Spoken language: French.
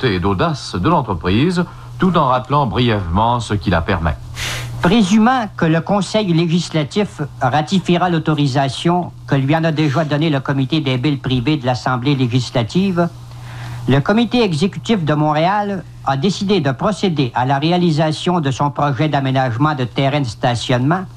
volonté et d'audace de l'entreprise, tout en rappelant brièvement ce qui la permet. Présumant que le Conseil législatif ratifiera l'autorisation que lui en a déjà donnée le Comité des billes privées de l'Assemblée législative, le Comité exécutif de Montréal a décidé de procéder à la réalisation de son projet d'aménagement de terrain de stationnement